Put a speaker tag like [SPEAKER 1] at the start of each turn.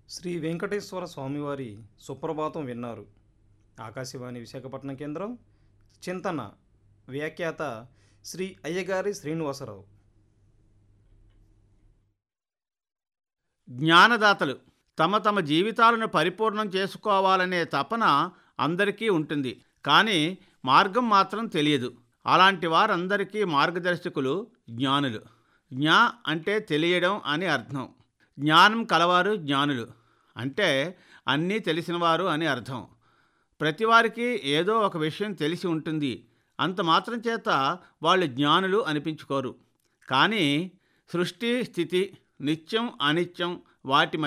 [SPEAKER 1] శ్రీ వెంకటేశ్వర స్వామివారి సుప్రభాతం విన్నారు. ఆకాశవాణి విశాఖపట్నం కేంద్రం. చింతన వ్యాఖ్యాత శ్రీ అయ్యగారి శ్రీనివాసరావు.
[SPEAKER 2] జ్ఞానదాతలు తమ తమ జీవితాలను పరిపూర్ణం చేసుకోవాలనే తపన అందరికీ ఉంటుంది. కానీ మార్గం మాత్రం తెలియదు. అలాంటి వారందరికీ మార్గదర్శకులు జ్ఞానులు. జ్ఞా అంటే తెలియడం అని అర్థం. జ్ఞానం కలవారు జ్ఞానులు అంటే అన్నీ తెలిసినవారు అని అర్థం. ప్రతివారికి ఏదో ఒక విషయం తెలిసి ఉంటుంది. అంత మాత్రం చేత వాళ్ళు జ్ఞానులు అనిపించుకోరు. కానీ సృష్టి స్థితి, నిత్యం అనిత్యం, వాటి